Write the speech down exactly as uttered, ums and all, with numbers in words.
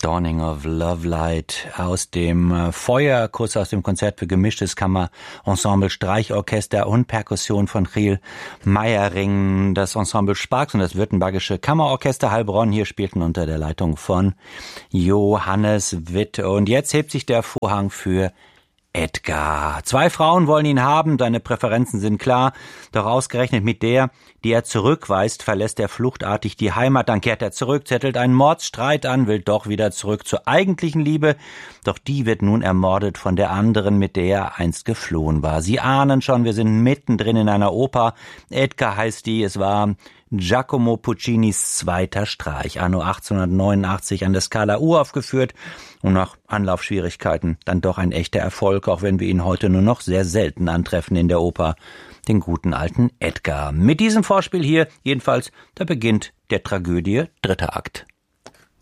Dawning of Lovelight aus dem Feuerkuss, aus dem Konzert für gemischtes Kammerensemble, Streichorchester und Perkussion von Giel Meiering. Das Ensemble Sparks und das Württembergische Kammerorchester Heilbronn hier spielten unter der Leitung von Johannes Witt. Und jetzt hebt sich der Vorhang für Edgar. Zwei Frauen wollen ihn haben, seine Präferenzen sind klar, doch ausgerechnet mit der, die er zurückweist, verlässt er fluchtartig die Heimat, dann kehrt er zurück, zettelt einen Mordsstreit an, will doch wieder zurück zur eigentlichen Liebe, doch die wird nun ermordet von der anderen, mit der er einst geflohen war. Sie ahnen schon, wir sind mittendrin in einer Oper, Edgar heißt die, es war Giacomo Puccinis zweiter Streich, anno achtzehnhundertneunundachtzig an der Scala uraufgeführt und nach Anlaufschwierigkeiten dann doch ein echter Erfolg, auch wenn wir ihn heute nur noch sehr selten antreffen in der Oper, den guten alten Edgar. Mit diesem Vorspiel hier jedenfalls, da beginnt der Tragödie dritter Akt.